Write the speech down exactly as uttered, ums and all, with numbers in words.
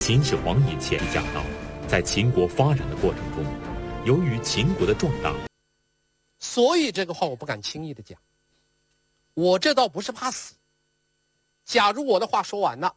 秦始皇以前讲到，在秦国发展的过程中，由于秦国的壮大， 所以这个话我不敢轻易的讲。我这倒不是怕死。假如我的话说完了，